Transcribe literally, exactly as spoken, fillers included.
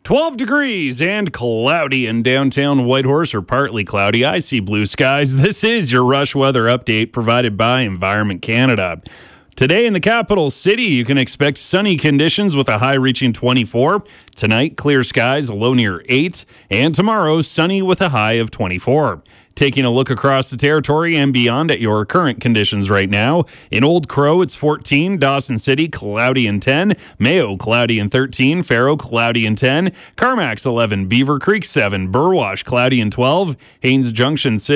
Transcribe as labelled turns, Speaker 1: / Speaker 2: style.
Speaker 1: twelve degrees and cloudy in downtown Whitehorse, or partly cloudy. I see blue skies. This is your Rush Weather Update provided by Environment Canada. Today in the capital city, you can expect sunny conditions with a high reaching twenty-four. Tonight, clear skies, a low near eight. And tomorrow, sunny with a high of twenty-four. Taking a look across the territory and beyond at your current conditions right now. In Old Crow, it's fourteen. Dawson City, cloudy and ten. Mayo, cloudy and thirteen. Faro, cloudy and ten. Carmack's eleven. Beaver Creek, seven. Burwash, cloudy and twelve. Haynes Junction, six.